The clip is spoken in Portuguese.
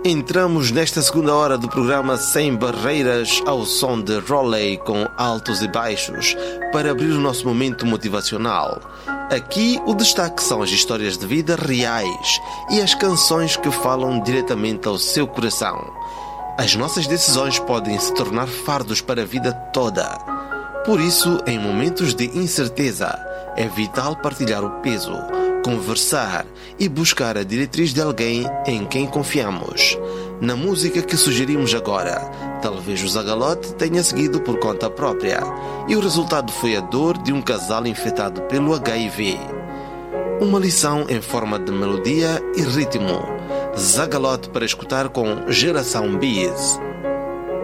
Entramos nesta segunda hora do programa Sem Barreiras ao som de Rowley com altos e baixos para abrir o nosso momento motivacional. Aqui o destaque são as histórias de vida reais e as canções que falam diretamente ao seu coração. As nossas decisões podem se tornar fardos para a vida toda. Por isso, em momentos de incerteza, é vital partilhar o peso, conversar e buscar a diretriz de alguém em quem confiamos. Na música que sugerimos agora, talvez o Zagalote tenha seguido por conta própria, e o resultado foi a dor de um casal infectado pelo HIV. Uma lição em forma de melodia e ritmo. Zagalote para escutar com Geração Bis.